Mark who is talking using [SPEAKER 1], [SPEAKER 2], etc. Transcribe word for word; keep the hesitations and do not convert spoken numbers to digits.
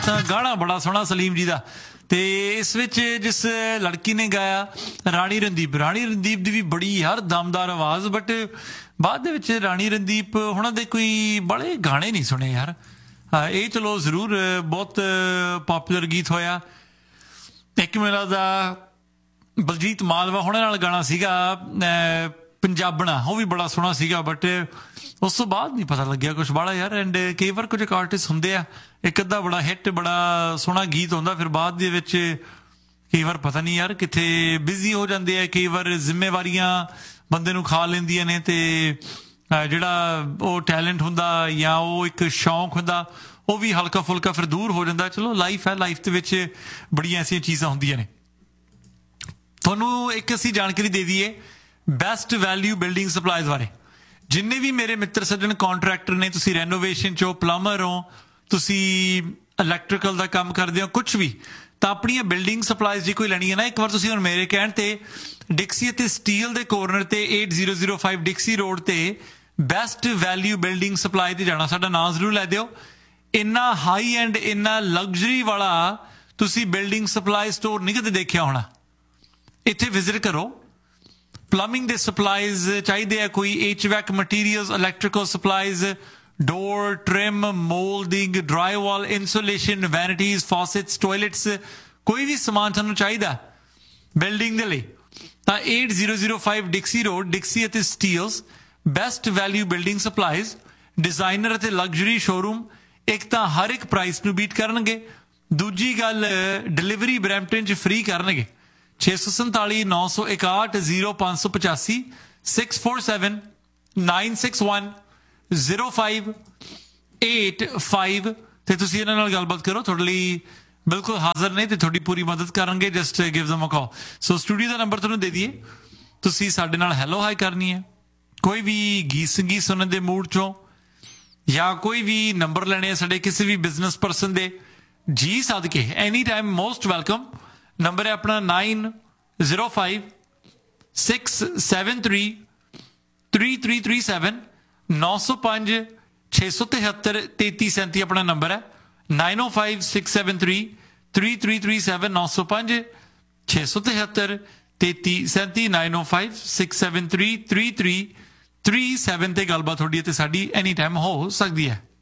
[SPEAKER 1] ਤਾਂ ਗਾਣਾ ਬੜਾ ਸੋਹਣਾ ਸਲੀਮ ਜੀ ਦਾ। ਤੇ ਇਸ ਵਿੱਚ ਜਿਸ ਲੜਕੀ ਨੇ ਗਾਇਆ ਰਾਣੀ ਰਣਦੀਪ, ਰਾਣੀ ਰਣਦੀਪ ਦੀ ਵੀ ਬੜੀ ਯਾਰ ਦਮਦਾਰ ਆਵਾਜ਼, ਬਟ ਬਾਅਦ ਦੇ ਵਿੱਚ ਰਾਣੀ ਰਣਦੀਪ ਉਹਨਾਂ ਦੇ ਕੋਈ ਬੜੇ ਗਾਣੇ ਨਹੀਂ ਸੁਣੇ ਯਾਰ। ਹਾਂ ਇਹ ਚਲੋ ਜ਼ਰੂਰ ਬਹੁਤ ਪੋਪੂਲਰ ਗੀਤ ਹੋਇਆ। ਇੱਕ ਮੈਨੂੰ ਲੱਗਦਾ ਬਲਜੀਤ ਮਾਲਵਾ ਹੁਣੇ ਨਾਲ ਗਾਣਾ ਸੀਗਾ ਪੰਜਾਬਣਾ, ਉਹ ਵੀ ਬੜਾ ਸੋਹਣਾ ਸੀਗਾ, ਬਟ ਉਸ ਤੋਂ ਬਾਅਦ ਨਹੀਂ ਪਤਾ ਲੱਗਿਆ ਕੁਛ ਬਾਹਲਾ ਯਾਰ। ਐਂਡ ਕਈ ਵਾਰ ਕੁਝ ਆਰਟਿਸਟ ਹੁੰਦੇ ਆ ਇੱਕ ਅੱਧਾ ਬੜਾ ਹਿੱਟ ਬੜਾ ਸੋਹਣਾ ਗੀਤ ਹੁੰਦਾ, ਫਿਰ ਬਾਅਦ ਦੇ ਵਿੱਚ ਕਈ ਵਾਰ ਪਤਾ ਨਹੀਂ ਯਾਰ ਕਿੱਥੇ ਬਿਜ਼ੀ ਹੋ ਜਾਂਦੇ ਆ, ਕਈ ਵਾਰ ਜ਼ਿੰਮੇਵਾਰੀਆਂ ਬੰਦੇ ਨੂੰ ਖਾ ਲੈਂਦੀਆਂ ਨੇ, ਤੇ ਜਿਹੜਾ ਉਹ ਟੈਲੈਂਟ ਹੁੰਦਾ ਜਾਂ ਉਹ ਇੱਕ ਸ਼ੌਂਕ ਹੁੰਦਾ ਉਹ ਵੀ ਹਲਕਾ ਫੁਲਕਾ ਫਿਰ ਦੂਰ ਹੋ ਜਾਂਦਾ। ਚਲੋ ਲਾਈਫ ਹੈ, ਲਾਈਫ ਦੇ ਵਿੱਚ ਬੜੀਆਂ ਐਸੀਆਂ ਚੀਜ਼ਾਂ ਹੁੰਦੀਆਂ ਨੇ। ਤੁਹਾਨੂੰ ਇੱਕ ਅਸੀਂ ਜਾਣਕਾਰੀ ਦੇ ਦਈਏ ਬੈਸਟ ਵੈਲਿਊ ਬਿਲਡਿੰਗ ਸਪਲਾਈਜ਼ ਬਾਰੇ। ਜਿੰਨੇ ਵੀ ਮੇਰੇ ਮਿੱਤਰ ਸੱਜਣ ਕਾਂਟਰੈਕਟਰ ਨੇ, ਤੁਸੀਂ ਰੈਨੋਵੇਸ਼ਨ 'ਚੋਂ ਪਲੰਬਰ ਹੋ, ਤੁਸੀਂ ਇਲੈਕਟ੍ਰੀਕਲ ਦਾ ਕੰਮ ਕਰਦੇ ਹੋ, ਕੁਛ ਵੀ, ਤਾਂ ਆਪਣੀਆਂ ਬਿਲਡਿੰਗ ਸਪਲਾਈਜ਼ ਜੇ ਕੋਈ ਲੈਣੀ ਹੈ ਨਾ, ਇੱਕ ਵਾਰ ਤੁਸੀਂ ਹੁਣ ਮੇਰੇ ਕਹਿਣ ਤੇ ਡਿਕਸੀ ਅਤੇ ਸਟੀਲ ਦੇ ਕੋਰਨਰ ਤੇ ਅੱਠ ਜ਼ੀਰੋ ਜ਼ੀਰੋ ਪੰਜ ਡਿਕਸੀ ਰੋਡ ਤੇ ਬੈਸਟ ਵੈਲਿਊ ਬਿਲਡਿੰਗ ਸਪਲਾਈ ਤੇ ਜਾਣਾ, ਸਾਡਾ ਨਾਮ ਜ਼ਰੂਰ ਲੈ ਦਿਓ। ਇੰਨਾ ਹਾਈ ਐਂਡ ਇੰਨਾ ਲਗਜ਼ਰੀ ਵਾਲਾ ਤੁਸੀਂ ਬਿਲਡਿੰਗ ਸਪਲਾਈ ਸਟੋਰ ਨਹੀਂ ਕਦੇ ਦੇਖਿਆ ਹੋਣਾ। ਇੱਥੇ ਵਿਜ਼ਿਟ ਕਰੋ। ਪਲੰਬਿੰਗ ਦੇ ਸਪਲਾਈਜ਼ ਚਾਹੀਦੇ ਆ, ਕੋਈ H vac materials, electrical supplies, ਡੋਰ, ਟ੍ਰਿਮ, ਮੋਲਡਿੰਗ, ਡਰਾਈਵਾਲ, ਇਨਸੂਲੇਸ਼ਨ, ਵੈਨਿਟੀਜ਼, ਫੌਸਟਸ, ਟੋਇਲਟਸ, ਕੋਈ ਵੀ ਸਮਾਨ ਤੁਹਾਨੂੰ ਚਾਹੀਦਾ ਬਿਲਡਿੰਗ ਦੇ ਲਈ ਤਾਂ ਅੱਠ ਜ਼ੀਰੋ ਜ਼ੀਰੋ ਪੰਜ ਡਿਕਸੀ ਰੋਡ, ਡਿਕਸੀ ਅਤੇ Steeles, best value building supplies, designer ਅਤੇ ਲਗਜ਼ਰੀ ਸ਼ੋਰੂਮ। ਇੱਕ ਤਾਂ ਹਰ ਇੱਕ ਪ੍ਰਾਈਸ ਨੂੰ ਬੀਟ ਕਰਨਗੇ, ਦੂਜੀ ਗੱਲ ਡਿਲੀਵਰੀ ਬਰੈਂਪਟਨ 'ਚ ਫ੍ਰੀ ਕਰਨਗੇ। ਛੇ ਸੌ ਸੰਤਾਲੀ ਨੌ ਸੌ ਇਕਾਹਠ ਜ਼ੀਰੋ ਪੰਜ ਸੌ ਪਚਾਸੀ six four seven nine six one zero five eight five. ਤੇ ਤੁਸੀਂ ਇਹਨਾਂ ਨਾਲ ਗੱਲਬਾਤ ਕਰੋ, ਤੁਹਾਡੇ ਲਈ ਬਿਲਕੁਲ ਹਾਜ਼ਰ ਨੇ ਤੇ ਤੁਹਾਡੀ ਪੂਰੀ ਮਦਦ ਕਰਨਗੇ। ਜਸਟ ਗਿਵ ਦਮ ਅ ਕਾਲ। ਸੋ ਸਟੂਡੀਓ ਦਾ ਨੰਬਰ ਤੁਹਾਨੂੰ ਦੇ ਦਈਏ, ਤੁਸੀਂ ਸਾਡੇ ਨਾਲ ਹੈਲੋ ਹਾਈ ਕਰਨੀ ਹੈ। ਕੋਈ ਵੀ ਗੀਤ ਸੰਗੀਤ ਸੁਣਨ ਦੇ ਮੂਡ 'ਚੋਂ ਜਾਂ ਕੋਈ ਵੀ ਨੰਬਰ ਲੈਣੇ ਆ ਸਾਡੇ ਕਿਸੇ ਵੀ ਬਿਜ਼ਨਸ ਪਰਸਨ ਦੇ, ਜੀ ਸਦਕੇ any time most welcome. Number ਹੈ ਆਪਣਾ nine zero five six seven three three three three seven, ਨੌ ਸੌ ਪੰਜ ਛੇ ਸੌ ਤਿਹੱਤਰ ਤੇਤੀ ਸੈਂਤੀ ਆਪਣਾ ਨੰਬਰ ਹੈ। ਨਾਈਨ ਓ five six seven three three three three seven, ਨੌ ਸੌ ਪੰਜ ਛੇ ਸੌ ਤਿਹੱਤਰ ਤੇਤੀ ਸੈਂਤੀ, ਨਾਈਨ ਓ five six seven three three three three seven ਤੇ ਗੱਲਬਾਤ ਤੁਹਾਡੀ ਅਤੇ ਸਾਡੀ ਐਨੀ ਟਾਈਮ ਹੋ ਸਕਦੀ ਹੈ।